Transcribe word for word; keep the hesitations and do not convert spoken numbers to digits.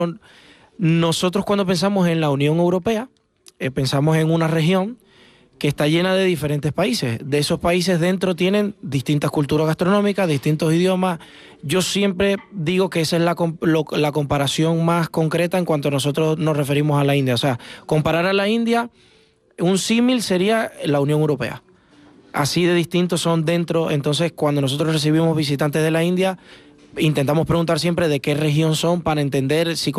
Nosotros cuando pensamos en la Unión Europea, eh, pensamos en una región que está llena de diferentes países. De esos países dentro tienen distintas culturas gastronómicas, distintos idiomas. Yo siempre digo que esa es la, lo, la comparación más concreta en cuanto nosotros nos referimos a la India. O sea, comparar a la India, un símil sería la Unión Europea. Así de distintos son dentro. Entonces, cuando nosotros recibimos visitantes de la India, intentamos preguntar siempre de qué región son para entender si